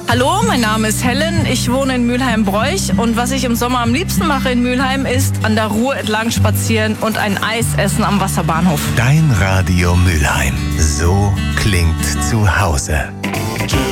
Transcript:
Hallo, mein Name ist Helen, ich wohne in Mülheim-Broich und was ich im Sommer am liebsten mache in Mülheim ist an der Ruhr entlang spazieren und ein Eis essen am Wasserbahnhof. Dein Radio Mülheim. So klingt zu Hause.